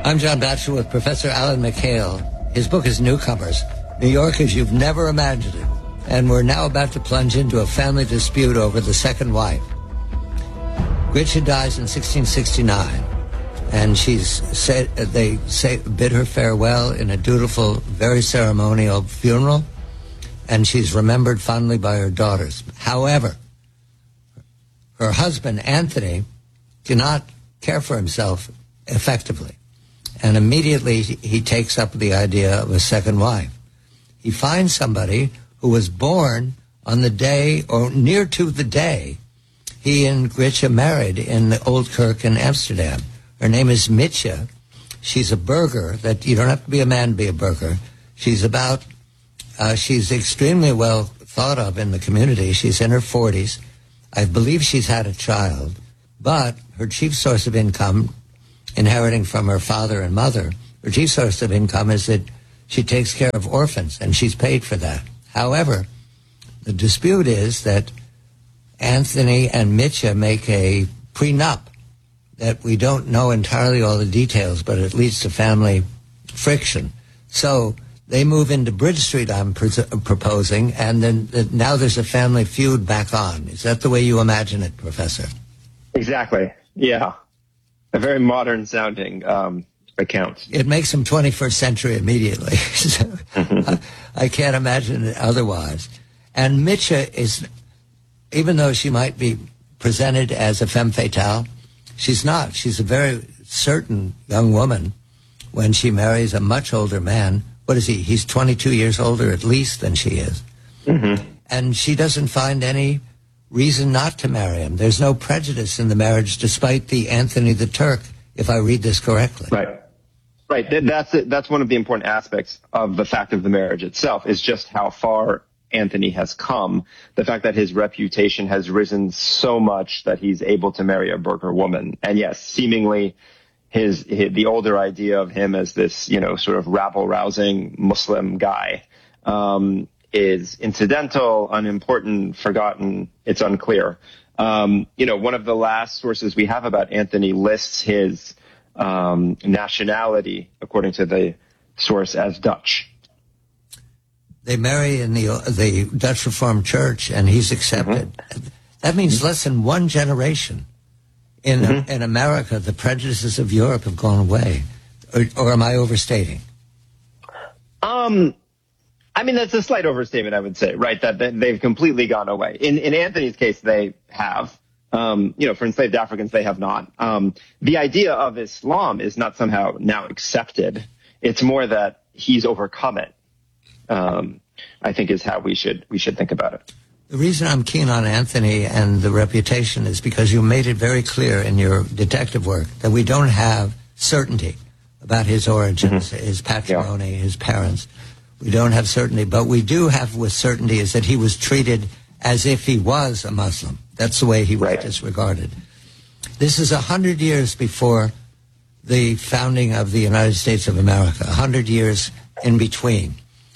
I'm John Batchelor with Professor Alan McHale. His book is Newcomers, New York as You've Never Imagined It. And we're now about to plunge into a family dispute over the second wife. Gritcha dies in 1669, and they bid her farewell in a dutiful, very ceremonial funeral, and she's remembered fondly by her daughters. However, her husband, Anthony, cannot care for himself effectively, and immediately he takes up the idea of a second wife. He finds somebody who was born on the day, or near to the day, he and Gritcha married in the Old Kirk in Amsterdam. Her name is Mitja. She's a burger. That you don't have to be a man to be a burger. She's extremely well thought of in the community. She's in her 40s. I believe she's had a child, but her chief source of income, inheriting from her father and mother, her chief source of income is that she takes care of orphans, and she's paid for that. However, the dispute is that Anthony and Mitja make a prenup that we don't know entirely all the details, but it leads to family friction. So they move into Bridge Street, I'm proposing, and then now there's a family feud back on. Is that the way you imagine it, Professor? Exactly. Yeah. A very modern sounding account. It makes them 21st century immediately. So, I can't imagine it otherwise. And Mitja is, even though she might be presented as a femme fatale, she's not. She's a very certain young woman when she marries a much older man. What is he? He's 22 years older at least than she is. Mm-hmm. And she doesn't find any reason not to marry him. There's no prejudice in the marriage, despite the Anthony the Turk, if I read this correctly. Right. Right. That's one of the important aspects of the fact of the marriage itself, is just how far Anthony has come. The fact that his reputation has risen so much that he's able to marry a burgher woman. And yes, seemingly the older idea of him as this, sort of rabble-rousing Muslim guy, is incidental, unimportant, forgotten. It's unclear. One of the last sources we have about Anthony lists his nationality, according to the source, as Dutch. They marry in the Dutch Reformed Church, and he's accepted. Mm-hmm. That means less than one generation. In America, the prejudices of Europe have gone away. Or am I overstating? That's a slight overstatement, I would say, right? That they've completely gone away. In Anthony's case, they have. For enslaved Africans, they have not. The idea of Islam is not somehow now accepted. It's more that he's overcome it. I think is how we should think about it. The reason I'm keen on Anthony and the reputation is because you made it very clear in your detective work that we don't have certainty about his origins, his patrimony, his parents. We don't have certainty, but we do have with certainty is that he was treated as if he was a Muslim. That's the way he was disregarded. This is 100 years before the founding of the United States of America, 100 years in between.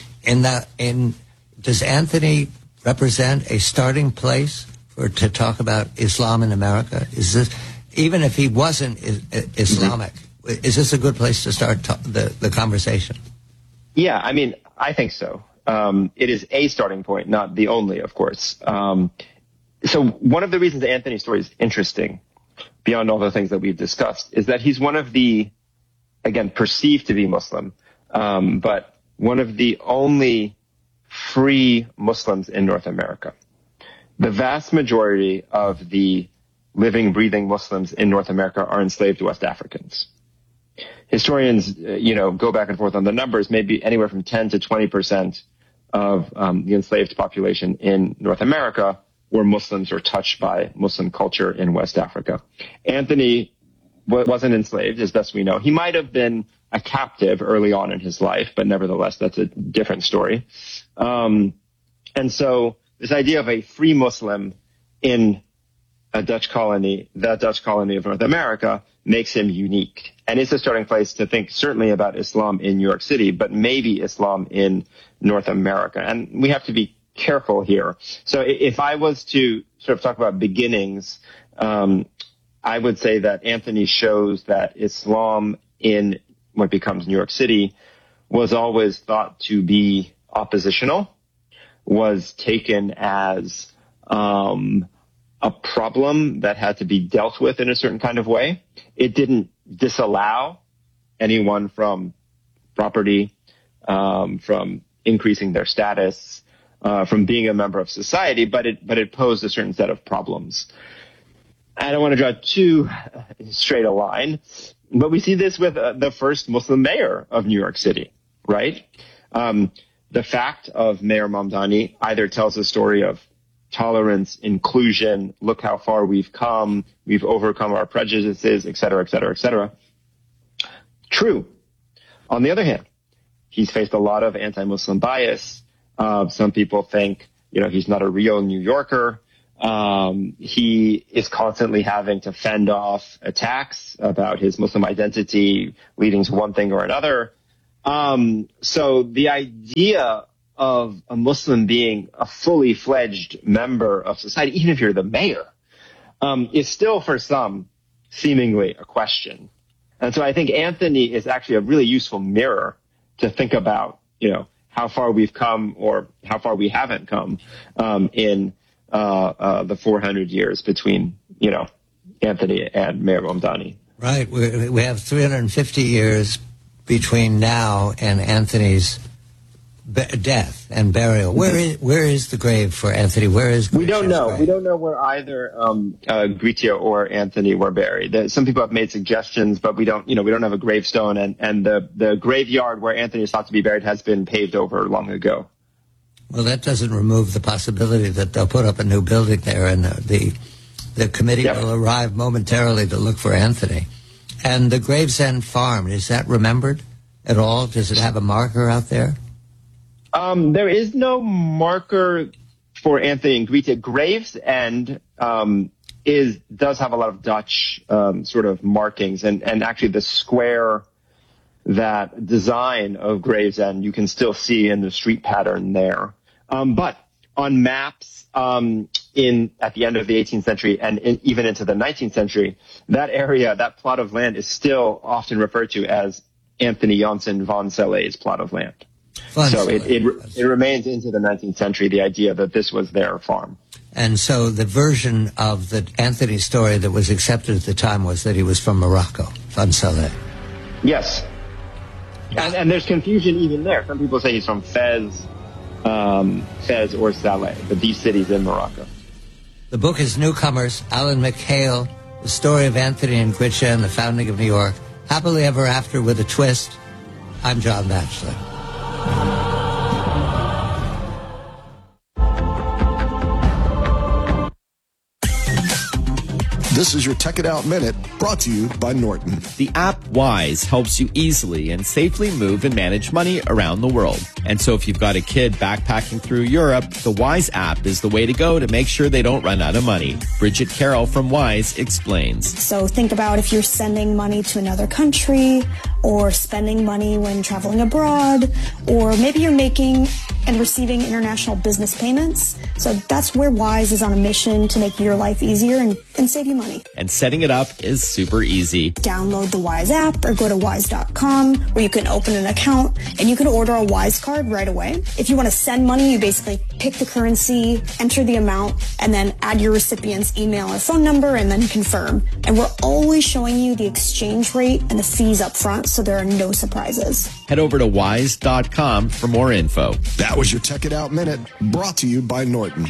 Does Anthony represent a starting place to talk about Islam in America? Is this, even if he wasn't Islamic, is this a good place to start the conversation? Yeah, I think so. It is a starting point, not the only, of course. So one of the reasons Anthony's story is interesting, beyond all the things that we've discussed, is that he's one of the, again, perceived to be Muslim, but one of the only free Muslims in North America. The vast majority of the living, breathing Muslims in North America are enslaved West Africans. Historians, go back and forth on the numbers, maybe anywhere from 10 to 20% of the enslaved population in North America were Muslims or touched by Muslim culture in West Africa. Anthony wasn't enslaved, as best we know. He might have been a captive early on in his life, but nevertheless, that's a different story. And so this idea of a free Muslim in a Dutch colony, the Dutch colony of North America, makes him unique. And it's a starting place to think certainly about Islam in New York City, but maybe Islam in North America. And we have to be careful here. So if I was to sort of talk about beginnings, I would say that Anthony shows that Islam in what becomes New York City, was always thought to be oppositional, was taken as a problem that had to be dealt with in a certain kind of way. It didn't disallow anyone from property, from increasing their status, from being a member of society, but it posed a certain set of problems. I don't want to draw too straight a line, but we see this with the first Muslim mayor of New York City, right? The fact of Mayor Mamdani either tells a story of tolerance, inclusion, look how far we've come, we've overcome our prejudices, et cetera, et cetera, et cetera. True. On the other hand, he's faced a lot of anti-Muslim bias. Some people think, he's not a real New Yorker. He is constantly having to fend off attacks about his Muslim identity, leading to one thing or another. So the idea of a Muslim being a fully fledged member of society, even if you're the mayor, is still for some seemingly a question. And so I think Anthony is actually a really useful mirror to think about, how far we've come or how far we haven't come in the 400 years between, Anthony and Mayor Mamdani. Right. We have 350 years between now and Anthony's death and burial. Where is the grave for Anthony? Where is we don't know. grave? We don't know where either Gritya or Anthony were buried. Some people have made suggestions, but we don't have a gravestone, and the graveyard where Anthony is thought to be buried has been paved over long ago. Well, that doesn't remove the possibility that they'll put up a new building there, and the committee will arrive momentarily to look for Anthony. And the Gravesend Farm, is that remembered at all? Does it have a marker out there? There is no marker for Anthony and Gritya. Gravesend does have a lot of Dutch sort of markings, and actually the square, that design of Gravesend you can still see in the street pattern there. But on maps at the end of the 18th century and even into the 19th century, that area, that plot of land is still often referred to as Anthony Janssen van Celle's plot of land. So it remains into the 19th century, the idea that this was their farm. And so the version of the Anthony story that was accepted at the time was that he was from Morocco, van Celle. Yes. And there's confusion even there. Some people say he's from Fez or Saleh, but these cities in Morocco. The book is Newcomers, Alan McHale, the story of Anthony and Gritya and the founding of New York. Happily Ever After with a Twist. I'm John Batchelor. This is your Tech It Out Minute, brought to you by Norton. The app Wise helps you easily and safely move and manage money around the world. And so if you've got a kid backpacking through Europe, the Wise app is the way to go to make sure they don't run out of money. Bridget Carroll from Wise explains. So think about if you're sending money to another country, or spending money when traveling abroad, or maybe you're making and receiving international business payments. So that's where Wise is on a mission to make your life easier and save you money. And setting it up is super easy. Download the Wise app or go to wise.com where you can open an account and you can order a Wise card right away. If you want to send money, you basically pick the currency, enter the amount, and then add your recipient's email or phone number and then confirm. And we're always showing you the exchange rate and the fees up front, so there are no surprises. Head over to wise.com for more info. That was your Tech It Out Minute, brought to you by Norton.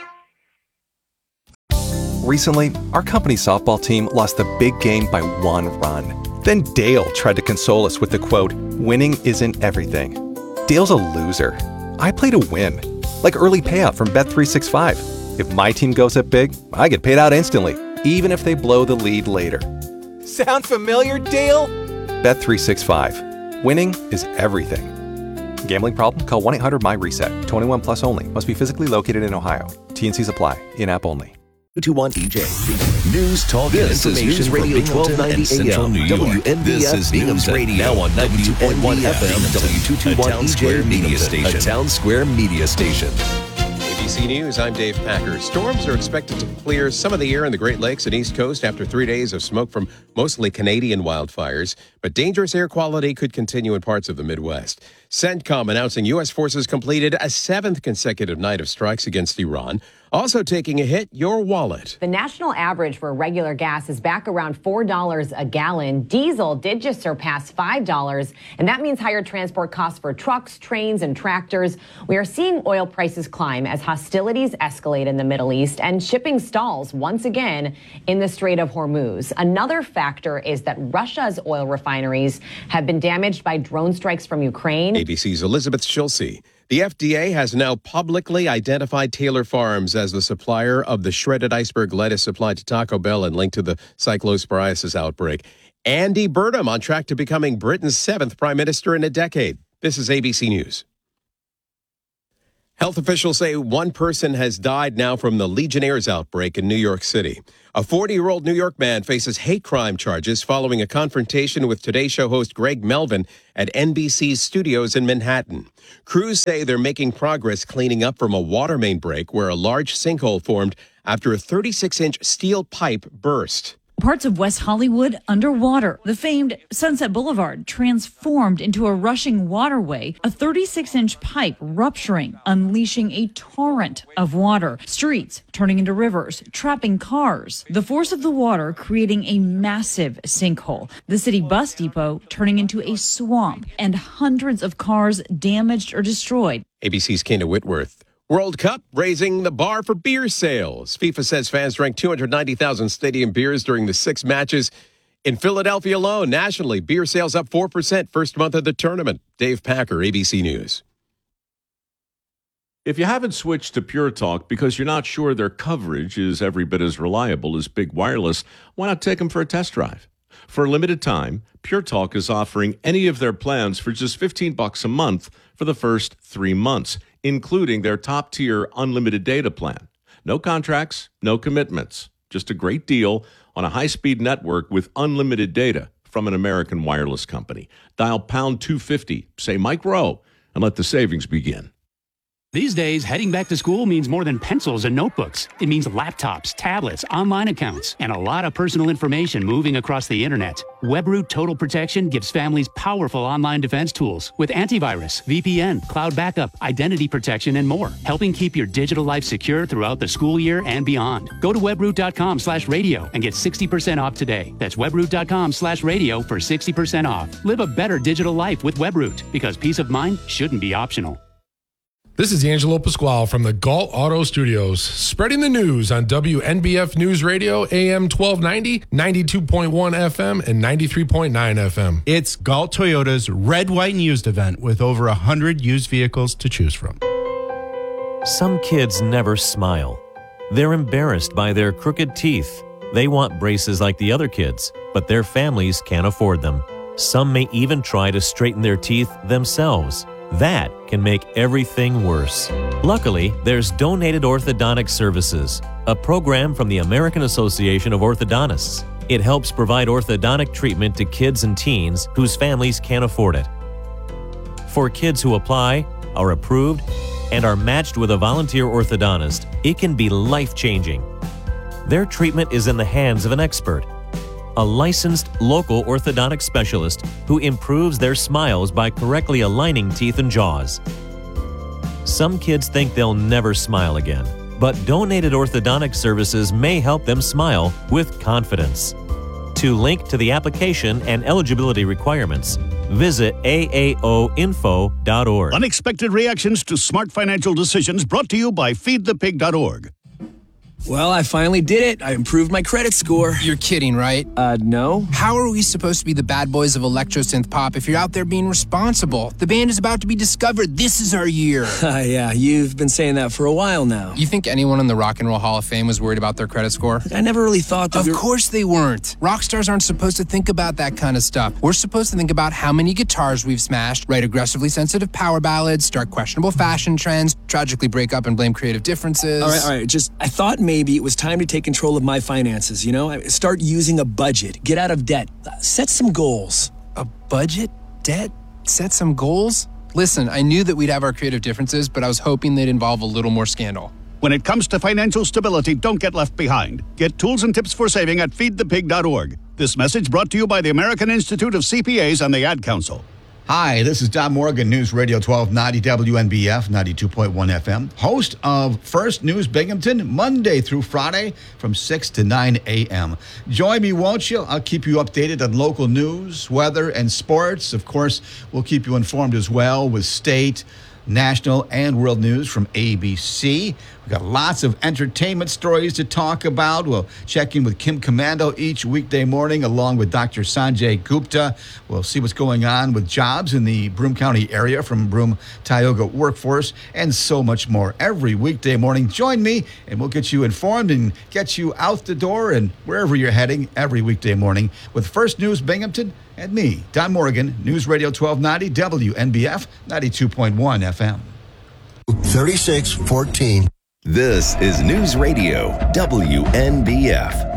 Recently, our company softball team lost the big game by 1 run. Then Dale tried to console us with the quote, "Winning isn't everything." Dale's a loser. I play to win. Like early payout from Bet365. If my team goes up big, I get paid out instantly, even if they blow the lead later. Sound familiar, Dale? Bet365. Winning is everything. Gambling problem? Call 1-800-MY-RESET. 21 plus only. Must be physically located in Ohio. T&Cs apply. In-app only. 221 DJ. News, talk, and information from Bing 1290 AM. WNBF Bingham's Radio. Now on 92.1 FM. W221 DJ Media Station. A Town Square Media Station. ABC News, I'm Dave Packer. Storms are expected to clear some of the air in the Great Lakes and East Coast after 3 days of smoke from mostly Canadian wildfires. but dangerous air quality could continue in parts of the Midwest. CENTCOM announcing U.S. forces completed a 7th consecutive night of strikes against Iran. Also taking a hit, your wallet. The national average for regular gas is back around $4 a gallon. Diesel did just surpass $5, and that means higher transport costs for trucks, trains, and tractors. We are seeing oil prices climb as hostilities escalate in the Middle East and shipping stalls once again in the Strait of Hormuz. Another factor is that Russia's oil refineries have been damaged by drone strikes from Ukraine. ABC's Elizabeth Schulze. The FDA has now publicly identified Taylor Farms as the supplier of the shredded iceberg lettuce supplied to Taco Bell and linked to the cyclosporiasis outbreak. Andy Burnham on track to becoming Britain's 7th prime minister in a decade. This is ABC News. Health officials say one person has died now from the Legionnaires outbreak in New York City. A 40-year-old New York man faces hate crime charges following a confrontation with Today Show host Greg Melvin at NBC's studios in Manhattan. Crews say they're making progress cleaning up from a water main break where a large sinkhole formed after a 36-inch steel pipe burst. Parts of West Hollywood underwater. The famed Sunset Boulevard transformed into a rushing waterway, a 36-inch pipe rupturing, unleashing a torrent of water. Streets turning into rivers, trapping cars. The force of the water creating a massive sinkhole. The city bus depot turning into a swamp, and hundreds of cars damaged or destroyed. ABC's Kena Whitworth. World Cup raising the bar for beer sales. FIFA says fans drank 290,000 stadium beers during the 6 matches. In Philadelphia alone, nationally, beer sales up 4% first month of the tournament. Dave Packer, ABC News. If you haven't switched to Pure Talk because you're not sure their coverage is every bit as reliable as Big Wireless, why not take them for a test drive? For a limited time, Pure Talk is offering any of their plans for just $15 a month for the first 3 months, including their top-tier unlimited data plan. No contracts, no commitments. Just a great deal on a high-speed network with unlimited data from an American wireless company. Dial pound 250, say Mike Rowe, and let the savings begin. These days, heading back to school means more than pencils and notebooks. It means laptops, tablets, online accounts, and a lot of personal information moving across the internet. WebRoot Total Protection gives families powerful online defense tools with antivirus, VPN, cloud backup, identity protection, and more, helping keep your digital life secure throughout the school year and beyond. Go to webroot.com/radio and get 60% off today. That's webroot.com/radio for 60% off. Live a better digital life with WebRoot, because peace of mind shouldn't be optional. This is Angelo Pasquale from the Galt Auto Studios, spreading the news on WNBF News Radio, AM 1290, 92.1 FM, and 93.9 FM. It's Galt Toyota's Red, White, and Used event with over 100 used vehicles to choose from. Some kids never smile. They're embarrassed by their crooked teeth. They want braces like the other kids, but their families can't afford them. Some may even try to straighten their teeth themselves. That can make everything worse. Luckily, there's Donated Orthodontic Services, a program from the American Association of Orthodontists. It helps provide orthodontic treatment to kids and teens whose families can't afford it. For kids who apply, are approved, and are matched with a volunteer orthodontist, it can be life-changing. Their treatment is in the hands of an expert, a licensed local orthodontic specialist who improves their smiles by correctly aligning teeth and jaws. Some kids think they'll never smile again, but Donated Orthodontic Services may help them smile with confidence. To link to the application and eligibility requirements, visit aaoinfo.org. Unexpected reactions to smart financial decisions brought to you by feedthepig.org. Well, I finally did it. I improved my credit score. You're kidding, right? No. How are we supposed to be the bad boys of electro synth pop if you're out there being responsible? The band is about to be discovered. This is our year. Yeah, you've been saying that for a while now. You think anyone in the Rock and Roll Hall of Fame was worried about their credit score? I never really thought that. Of course they weren't. Rock stars aren't supposed to think about that kind of stuff. We're supposed to think about how many guitars we've smashed, write aggressively sensitive power ballads, start questionable fashion trends, tragically break up and blame creative differences. All right. I thought maybe it was time to take control of my finances, Start using a budget, get out of debt, set some goals. A budget? Debt? Set some goals? Listen, I knew that we'd have our creative differences, but I was hoping they'd involve a little more scandal. When it comes to financial stability, don't get left behind. Get tools and tips for saving at feedthepig.org. This message brought to you by the American Institute of CPAs and the Ad Council. Hi, this is Don Morgan, News Radio 1290 WNBF 92.1 FM, host of First News Binghamton, Monday through Friday from 6 to 9 a.m. Join me, won't you? I'll keep you updated on local news, weather, and sports. Of course, we'll keep you informed as well with state, national, and world news from ABC. We've got lots of entertainment stories to talk about. We'll check in with Kim Commando each weekday morning along with Dr. Sanjay Gupta. We'll see what's going on with jobs in the Broome County area from Broome Tioga Workforce and so much more. Every weekday morning, join me and we'll get you informed and get you out the door and wherever you're heading every weekday morning with First News Binghamton and me, Don Morgan, News Radio 1290 WNBF 92.1 FM. 3614. This is News Radio WNBF.